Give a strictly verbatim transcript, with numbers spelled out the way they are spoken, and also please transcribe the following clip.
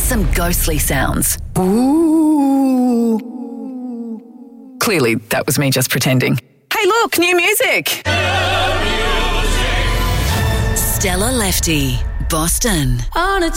some ghostly sounds. Ooh. Clearly, that was me just pretending. Hey, look, new music. Stella Lefty, Boston. On a